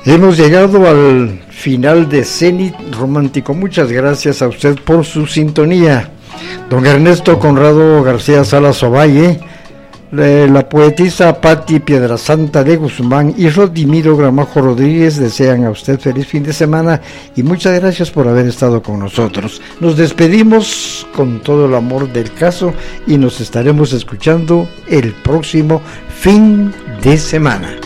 Hemos llegado al final de Cenit Romántico. Muchas gracias a usted por su sintonía. Don Ernesto Conrado García Salas Ovalle, la poetisa Patti Piedrasanta de Guzmán y Rodimiro Gramajo Rodríguez desean a usted feliz fin de semana y muchas gracias por haber estado con nosotros. Nos despedimos con todo el amor del caso y nos estaremos escuchando el próximo fin de semana.